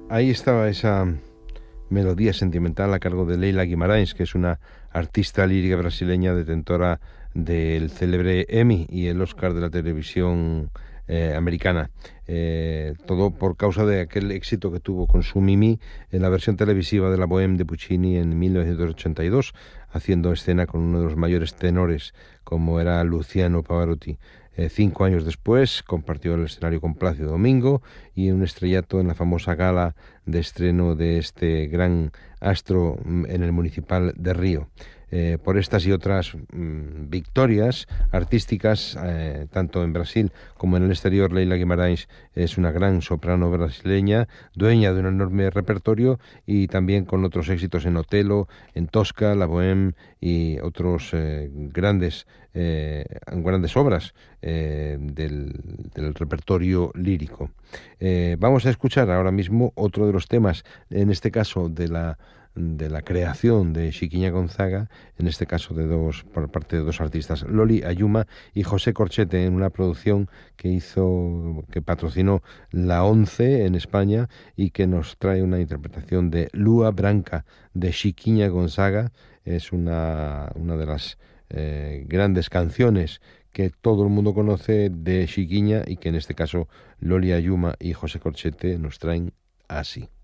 Ahí estaba esa melodía sentimental a cargo de Leila Guimarães, que es una artista lírica brasileña detentora del célebre Emmy y el Oscar de la televisión americana. Todo por causa de aquel éxito que tuvo con su Mimi en la versión televisiva de la Bohème de Puccini en 1982, haciendo escena con uno de los mayores tenores como era Luciano Pavarotti. 5 años después compartió el escenario con Plácido Domingo y un estrellato en la famosa gala de estreno de este gran astro en el Municipal de Río. Por estas y otras victorias artísticas, tanto en Brasil como en el exterior, Leila Guimarães es una gran soprano brasileña, dueña de un enorme repertorio y también con otros éxitos en Otelo, en Tosca, La Bohème y otros grandes obras del repertorio lírico. Vamos a escuchar ahora mismo otro de los temas, en este caso de la creación de Chiquiña Gonzaga, en este caso por parte de dos artistas, Loli Ayuma y José Corchete, en una producción que patrocinó la ONCE en España y que nos trae una interpretación de Lua Branca de Chiquiña Gonzaga. Es una de las grandes canciones que todo el mundo conoce de Chiquiña y que en este caso Loli Ayuma y José Corchete nos traen así.